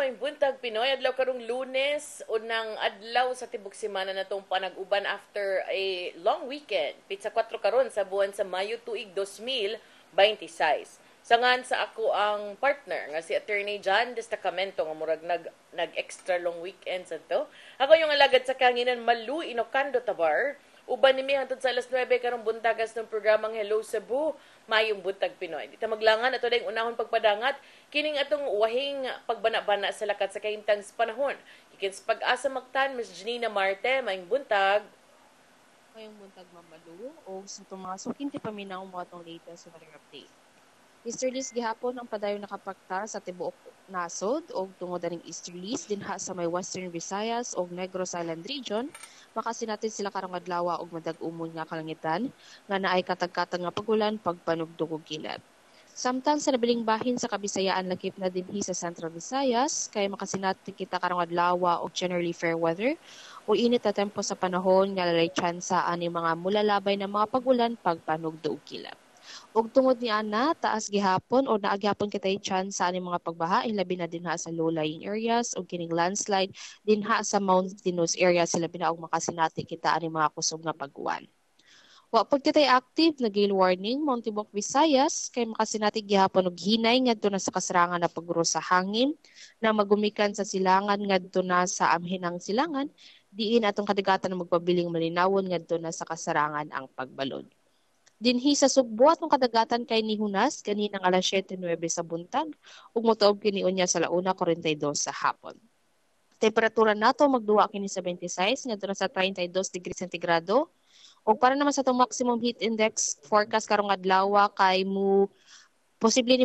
may buntag Pinoy adlaw karong Lunes unang adlaw sa tibok semana natong panag-uban after a long weekend. Pizza 4 karon sa buwan sa Mayo tuig 2026. Sangan sa ako ang partner nga si Attorney John Destacamento nga murag nag extra long weekend sa to. Ako yung alagad sa kanginan Malu Inocando Tabar. Uban ni mi hangtod sa alas 9 karong buntagas ng programang Hello Cebu, Mayong Buntag Pinoy. Dita maglangan ato dayong unahon pagpadangat kining atong wahing pagbana-bana sa lakat sa kahimtang sa panahon. Ikin sa pag-asa magtan Ms. Janina Marte, Mayong Buntag. Mayong buntag Mamalu o sa mga sukin ti paminaw mo atong latest weather update. Easterlies gihapon ang padayon nakapakta sa tibuok nasod o tungod aning easterlies dinha sa may Western Visayas o Negros Island region makasinatin sila karong adlaw og madag-umon nga kalangitan nga naay katag-katag nga pagulan pagpanugdog og kilab. Samtang sa nabiling bahin sa Kabisayaan lakip na dinhi sa Central Visayas kay makasinatin kita karong adlaw og generally fair weather o init na tempo sa panahon nga lalay tsansa ani mga mulalabay na mga pagulan pagpanugdog og kilab. Ug tungod ni ana taas gihapon o naagyapon kitay chance sa aning mga pagbaha labi na dinha sa low-lying areas o kining landslide dinha sa mountainous areas labi na og makasinati kita aning mga kusog nga pag-uwan. Wa pud kitay active na gale warning Mount Tibok Visayas kay makasinati gihapon og hinay ngadto na sa kasarangan na pagguro sa hangin na magumikan sa silangan ngadto na sa amhinang silangan diin atong kadagatan na magpabiling malinawon ngadto na sa kasarangan ang pagbalod. Dinhi sa Sugbo atong kadagatan kay ni Hunas kaninang alas 7:09 sa buntag ug motuog kini unya sa 1:42 sa hapon. Temperatura nato magduwa kini sa 26 ngadto sa 32 degrees sentigrado ug para naman sa atong maximum heat index forecast karong adlaw kay posible